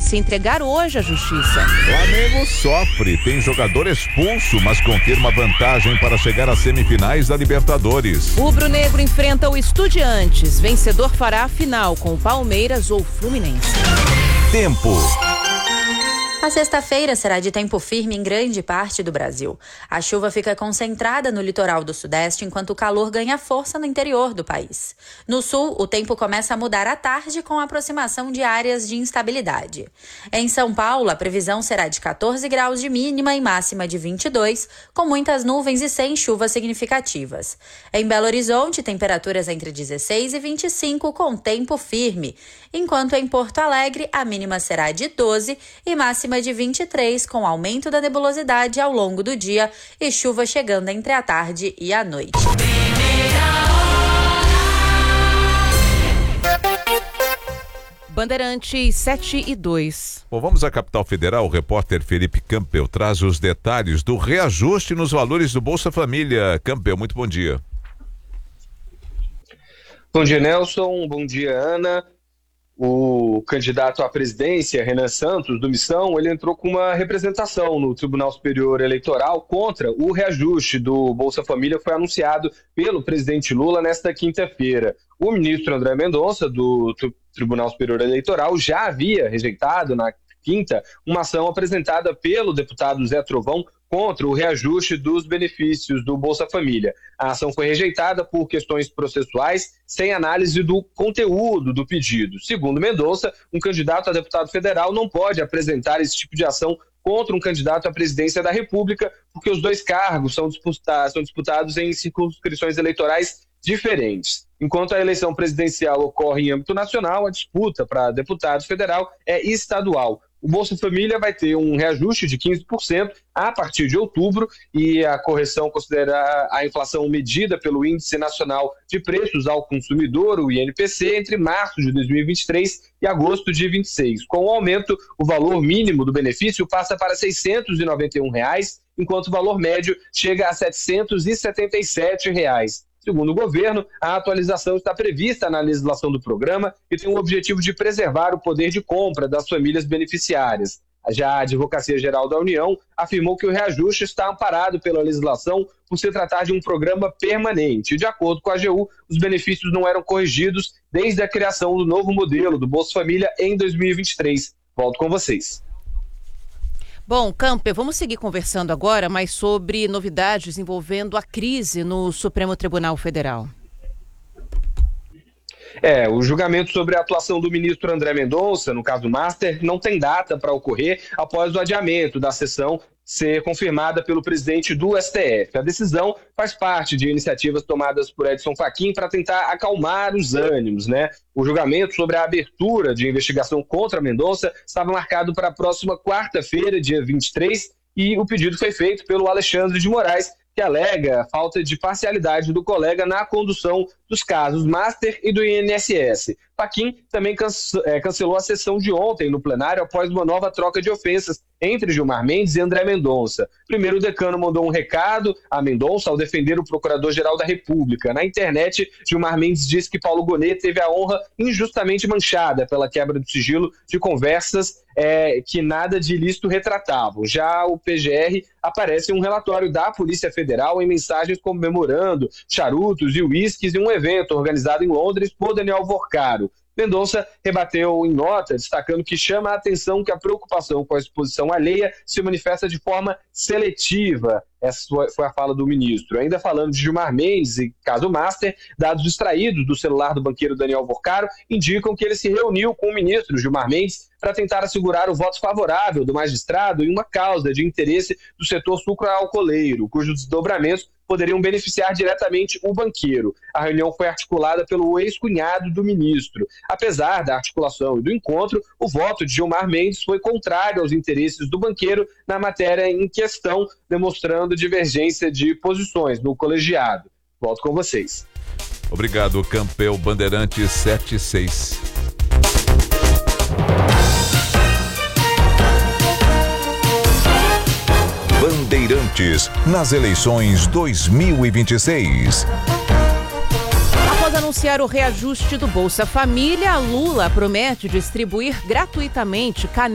se entregar hoje à justiça. Flamengo sofre, tem jogador expulso, mas confirma vantagem para chegar às semifinais da Libertadores. Rubro-negro enfrenta o Estudiantes. Vencedor fará a final com o Palmeiras ou Fluminense. Tempo. A sexta-feira será de tempo firme em grande parte do Brasil. A chuva fica concentrada no litoral do Sudeste, enquanto o calor ganha força no interior do país. No Sul, o tempo começa a mudar à tarde com a aproximação de áreas de instabilidade. Em São Paulo, a previsão será de 14 graus de mínima e máxima de 22, com muitas nuvens e sem chuvas significativas. Em Belo Horizonte, temperaturas entre 16 e 25, com tempo firme. Enquanto em Porto Alegre, a mínima será de 12 e máxima de 23, com aumento da nebulosidade ao longo do dia e chuva chegando entre a tarde e a noite. Bandeirantes 7:02. Bom, vamos à capital federal. O repórter Felipe Campbell traz os detalhes do reajuste nos valores do Bolsa Família. Campbell, muito bom dia. Bom dia, Nelson. Bom dia, Ana. O candidato à presidência, Renan Santos, do Missão, ele entrou com uma representação no Tribunal Superior Eleitoral contra o reajuste do Bolsa Família, foi anunciado pelo presidente Lula nesta quinta-feira. O ministro André Mendonça, do Tribunal Superior Eleitoral, já havia rejeitado na quinta uma ação apresentada pelo deputado Zé Trovão contra o reajuste dos benefícios do Bolsa Família. A ação foi rejeitada por questões processuais, sem análise do conteúdo do pedido. Segundo Mendonça, um candidato a deputado federal não pode apresentar esse tipo de ação contra um candidato à presidência da República, porque os dois cargos são disputados em circunscrições eleitorais diferentes. Enquanto a eleição presidencial ocorre em âmbito nacional, a disputa para deputado federal é estadual. O Bolsa Família vai ter um reajuste de 15% a partir de outubro e a correção considera a inflação medida pelo Índice Nacional de Preços ao Consumidor, o INPC, entre março de 2023 e agosto de 2026. Com o aumento, o valor mínimo do benefício passa para R$ 691, enquanto o valor médio chega a R$ 777. Segundo o governo, a atualização está prevista na legislação do programa e tem o objetivo de preservar o poder de compra das famílias beneficiárias. Já a Advocacia Geral da União afirmou que o reajuste está amparado pela legislação por se tratar de um programa permanente. De acordo com a AGU, os benefícios não eram corrigidos desde a criação do novo modelo do Bolsa Família em 2023. Volto com vocês. Bom, Campbell, vamos seguir conversando agora, mas sobre novidades envolvendo a crise no Supremo Tribunal Federal. O julgamento sobre a atuação do ministro André Mendonça, no caso Master, não tem data para ocorrer após o adiamento da sessão ser confirmada pelo presidente do STF. A decisão faz parte de iniciativas tomadas por Edson Fachin para tentar acalmar os ânimos, né? O julgamento sobre a abertura de investigação contra Mendonça estava marcado para a próxima quarta-feira, dia 23, e o pedido foi feito pelo Alexandre de Moraes, que alega a falta de parcialidade do colega na condução dos casos Master e do INSS. Fachin também cancelou a sessão de ontem no plenário após uma nova troca de ofensas entre Gilmar Mendes e André Mendonça. Primeiro, o decano mandou um recado a Mendonça ao defender o Procurador-Geral da República. Na internet, Gilmar Mendes disse que Paulo Gonet teve a honra injustamente manchada pela quebra do sigilo de conversas que nada de ilícito retratavam. Já o PGR aparece em um relatório da Polícia Federal em mensagens comemorando charutos e uísques em um evento organizado em Londres por Daniel Vorcaro. Mendonça rebateu em nota, destacando que chama a atenção que a preocupação com a exposição alheia se manifesta de forma seletiva. Essa foi a fala do ministro. Ainda falando de Gilmar Mendes e caso Master, dados extraídos do celular do banqueiro Daniel Vorcaro indicam que ele se reuniu com o ministro Gilmar Mendes para tentar assegurar o voto favorável do magistrado em uma causa de interesse do setor sucroalcooleiro, cujos desdobramentos poderiam beneficiar diretamente o banqueiro. A reunião foi articulada pelo ex-cunhado do ministro. Apesar da articulação e do encontro, o voto de Gilmar Mendes foi contrário aos interesses do banqueiro na matéria em questão, demonstrando divergência de posições no colegiado. Volto com vocês. Obrigado, Campbell. Bandeirantes 76. Bandeirantes nas eleições 2026. Após anunciar o reajuste do Bolsa Família, Lula promete distribuir gratuitamente